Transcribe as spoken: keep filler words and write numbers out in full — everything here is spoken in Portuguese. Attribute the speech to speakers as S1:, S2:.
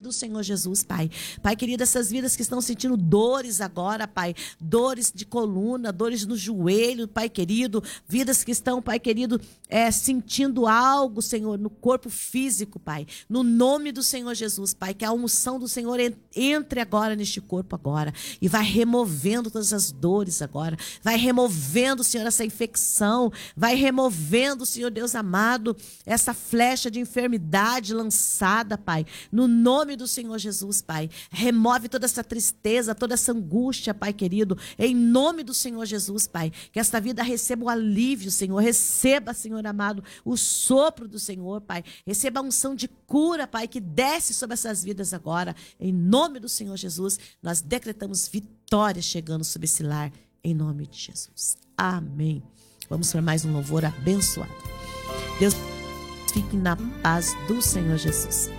S1: do Senhor Jesus, Pai. Pai querido, essas vidas que estão sentindo dores agora, Pai, dores de coluna, dores no joelho, Pai querido, vidas que estão, Pai querido, é, sentindo algo, Senhor, no corpo físico, Pai, no nome do Senhor Jesus, Pai, que a unção do Senhor entre agora neste corpo agora e vai removendo todas as dores agora, vai removendo, Senhor, essa infecção, vai removendo, Senhor Deus amado, essa flecha de enfermidade lançada, Pai, no nome do Senhor Jesus, Pai. Remove toda essa tristeza, toda essa angústia, Pai querido, em nome do Senhor Jesus, Pai. Que esta vida receba o alívio, Senhor. Receba, Senhor amado, o sopro do Senhor, Pai. Receba a unção de cura, Pai, que desce sobre essas vidas agora. Em nome do Senhor Jesus, nós decretamos vitória chegando sobre esse lar, em nome de Jesus. Amém. Vamos para mais um louvor abençoado. Deus, fique na paz do Senhor Jesus.